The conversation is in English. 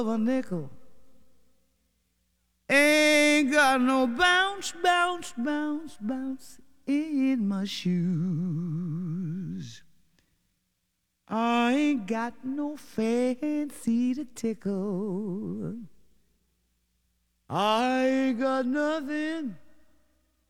a nickel. Ain't got no bounce, bounce, bounce, bounce in my shoes. I ain't got no fancy to tickle. I ain't got nothing